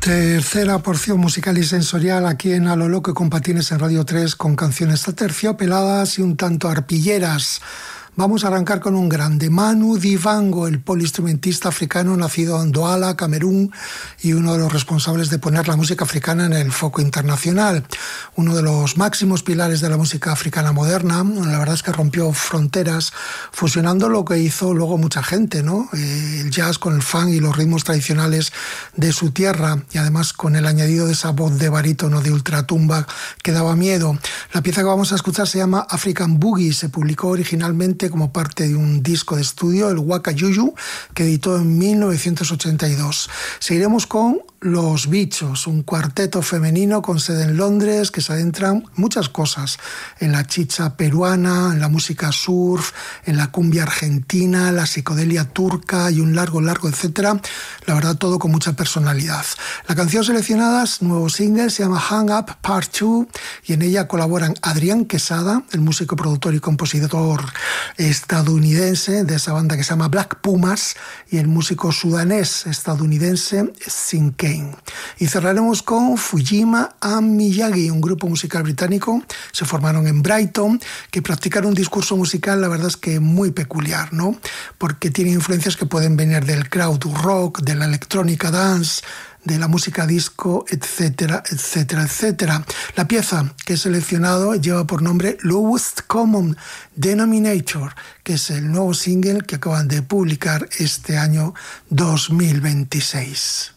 Tercera porción musical y sensorial aquí en A lo Loco y con Patines en Radio 3, con canciones aterciopeladas y un tanto arpilleras. Vamos a arrancar con un grande, Manu Dibango, el poliinstrumentista africano nacido en Douala, Camerún, y uno de los responsables de poner la música africana en el foco internacional. Uno de los máximos pilares de la música africana moderna. La verdad es que rompió fronteras, fusionando lo que hizo luego mucha gente, ¿no? El jazz con el funk y los ritmos tradicionales de su tierra, y además con el añadido de esa voz de barítono de ultratumba que daba miedo. La pieza que vamos a escuchar se llama African Boogie, se publicó originalmente como parte de un disco de estudio, el Waka Juju, que editó en 1982. Seguiremos con Los Bichos, un cuarteto femenino con sede en Londres que se adentran muchas cosas, en la chicha peruana, en la música surf, en la cumbia argentina, la psicodelia turca y un largo etcétera. La verdad, todo con mucha personalidad. La canción seleccionada es nuevo single, se llama Hang Up Part 2, y en ella colaboran Adrián Quesada, el músico, productor y compositor estadounidense de esa banda que se llama Black Pumas, y el músico sudanés estadounidense Sin Kane. Y cerraremos con Fujima and Miyagi, un grupo musical británico. Se formaron en Brighton, que practican un discurso musical, la verdad es que muy peculiar, ¿no? Porque tiene influencias que pueden venir del crowd rock, de la electrónica dance, de la música disco, etcétera, etcétera, etcétera. La pieza que he seleccionado lleva por nombre Lowest Common Denominator, que es el nuevo single que acaban de publicar este año 2026.